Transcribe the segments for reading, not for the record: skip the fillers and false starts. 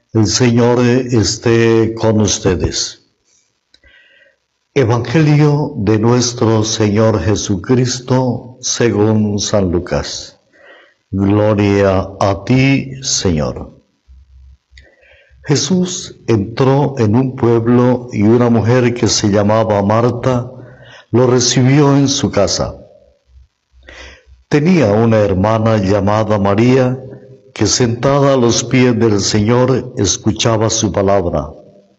El Señor esté con ustedes. Evangelio de nuestro Señor Jesucristo según San Lucas. Gloria a ti, Señor. Jesús entró en un pueblo y una mujer que se llamaba Marta lo recibió en su casa. Tenía una hermana llamada María que sentada a los pies del Señor escuchaba su palabra.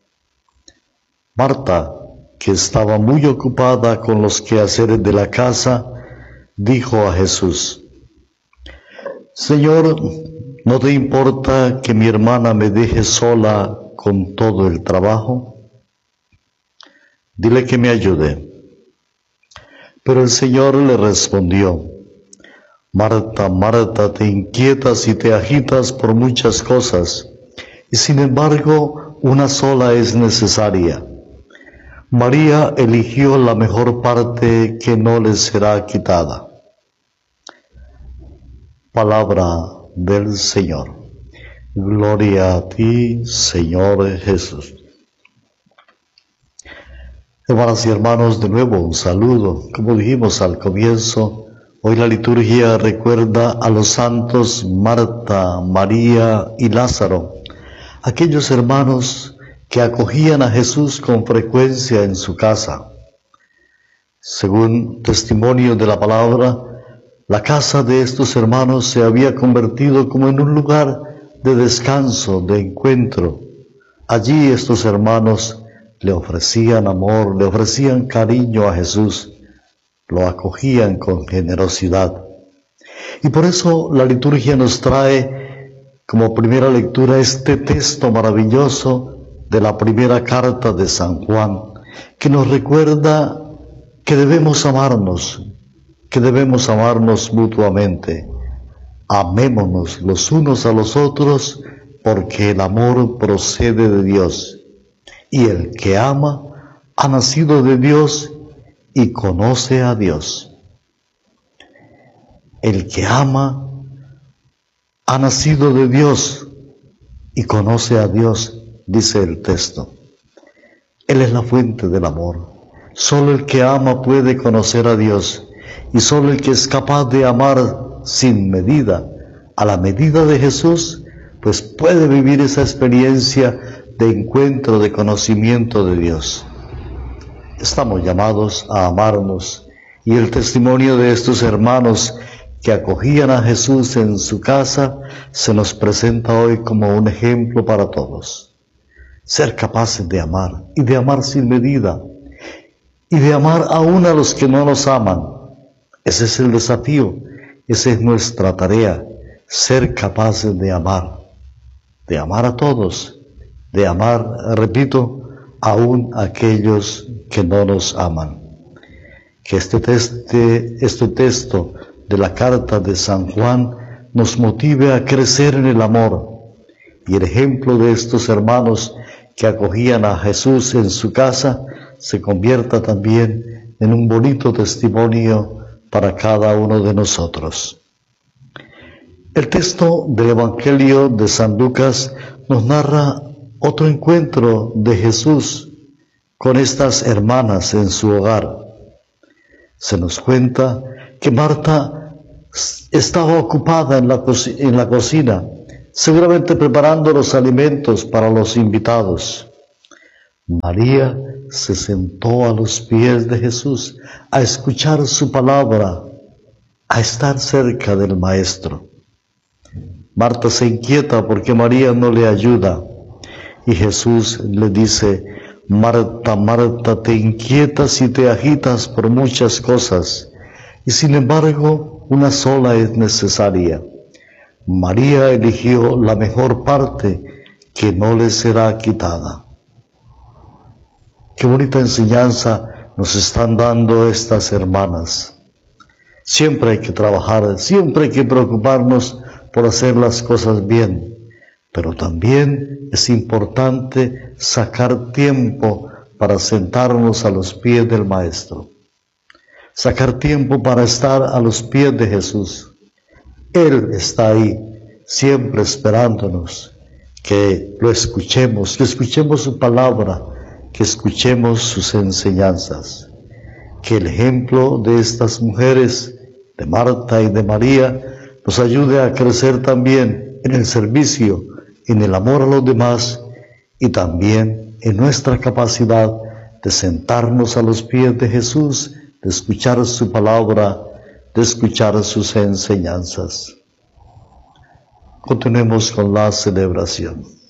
Marta, que estaba muy ocupada con los quehaceres de la casa, dijo a Jesús: Señor, ¿no te importa que mi hermana me deje sola con todo el trabajo? Dile que me ayude. Pero el Señor le respondió: Marta, Marta, te inquietas y te agitas por muchas cosas, y sin embargo una sola es necesaria. María eligió la mejor parte que no le será quitada. Palabra del Señor. Gloria a ti, Señor Jesús. Hermanas y hermanos, de nuevo un saludo. Como dijimos al comienzo, hoy la liturgia recuerda a los santos Marta, María y Lázaro, aquellos hermanos que acogían a Jesús con frecuencia en su casa. Según testimonio de la palabra, la casa de estos hermanos se había convertido como en un lugar de descanso, de encuentro. Allí estos hermanos le ofrecían amor, le ofrecían cariño a Jesús, lo acogían con generosidad. Y por eso la liturgia nos trae como primera lectura este texto maravilloso de la primera carta de San Juan, que nos recuerda que debemos amarnos mutuamente. Amémonos los unos a los otros, porque el amor procede de Dios, y el que ama ha nacido de Dios y conoce a Dios. El que ama ha nacido de Dios y conoce a Dios, dice el texto. Él es la fuente del amor. Solo el que ama puede conocer a Dios, y solo el que es capaz de amar sin medida, a la medida de Jesús, pues puede vivir esa experiencia de encuentro, de conocimiento de Dios. Estamos llamados a amarnos, y el testimonio de estos hermanos que acogían a Jesús en su casa se nos presenta hoy como un ejemplo para todos. Ser capaces de amar, y de amar sin medida, y de amar aún a los que no nos aman. Ese es el desafío, esa es nuestra tarea, ser capaces de amar a todos, de amar, repito, aún a aquellos que no nos aman. Que este texto de la carta de San Juan nos motive a crecer en el amor, y el ejemplo de estos hermanos que acogían a Jesús en su casa se convierta también en un bonito testimonio para cada uno de nosotros. El texto del Evangelio de San Lucas nos narra otro encuentro de Jesús con estas hermanas en su hogar. Se nos cuenta que Marta estaba ocupada en la cocina, seguramente preparando los alimentos para los invitados. María se sentó a los pies de Jesús a escuchar su palabra, a estar cerca del Maestro. Marta se inquieta porque María no le ayuda, y Jesús le dice: Marta, Marta, te inquietas y te agitas por muchas cosas, y sin embargo una sola es necesaria. María eligió la mejor parte que no le será quitada. Qué bonita enseñanza nos están dando estas hermanas. Siempre hay que trabajar, siempre hay que preocuparnos por hacer las cosas bien, pero también es importante sacar tiempo para sentarnos a los pies del Maestro, sacar tiempo para estar a los pies de Jesús. Él está ahí, siempre esperándonos. que lo escuchemos, que escuchemos su palabra, que escuchemos sus enseñanzas. Que el ejemplo de estas mujeres, de Marta y de María, nos ayude a crecer también en el servicio, en el amor a los demás y también en nuestra capacidad de sentarnos a los pies de Jesús, de escuchar su palabra, de escuchar sus enseñanzas. Continuemos con la celebración.